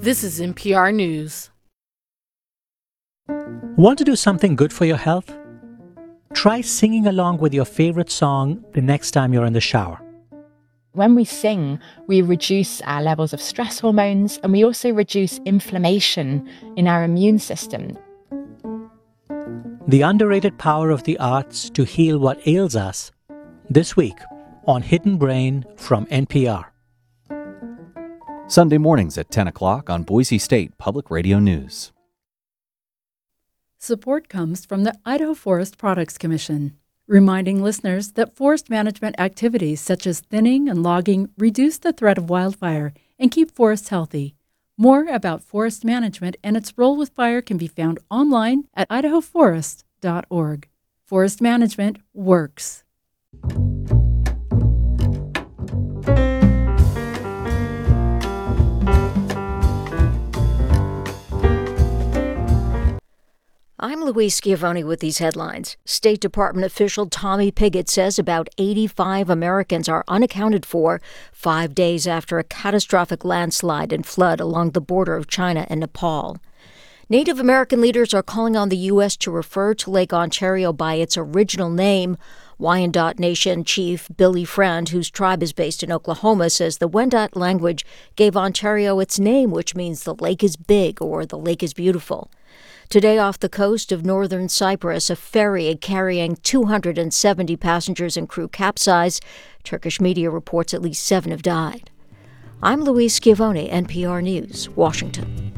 This is NPR News. Want to do something good for your health? Try singing along with your favorite song the next time you're in the shower. When we sing, we reduce our levels of stress hormones and we also reduce inflammation in our immune system. The underrated power of the arts to heal what ails us. This week on Hidden Brain from NPR. Sunday mornings at 10 o'clock on Boise State Public Radio News. Support comes from the Idaho Forest Products Commission, reminding listeners that forest management activities such as thinning and logging reduce the threat of wildfire and keep forests healthy. More about forest management and its role with fire can be found online at idahoforest.org. Forest management works. I'm Louise Schiavone with these headlines. State Department official Tommy Pigott says about 85 Americans are unaccounted for 5 days after a catastrophic landslide and flood along the border of China and Nepal. Native American leaders are calling on the U.S. to refer to Lake Ontario by its original name. Wyandot Nation Chief Billy Friend, whose tribe is based in Oklahoma, says the Wendat language gave Ontario its name, which means the lake is big or the lake is beautiful. Today, off the coast of northern Cyprus, a ferry carrying 270 passengers and crew capsized. Turkish media reports at least 7 have died. I'm Louise Schiavone, NPR News, Washington.